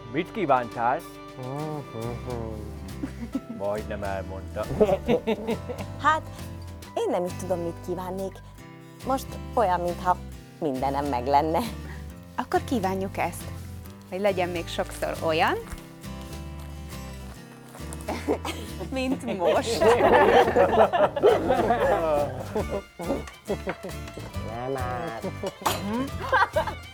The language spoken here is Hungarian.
Mit kívántál? Majdnem elmondta. Hát, én nem is tudom, mit kívánnék. Most olyan, mintha mindenem meg lenne. Akkor kívánjuk ezt, hogy legyen még sokszor olyan, mint most. Nem áll.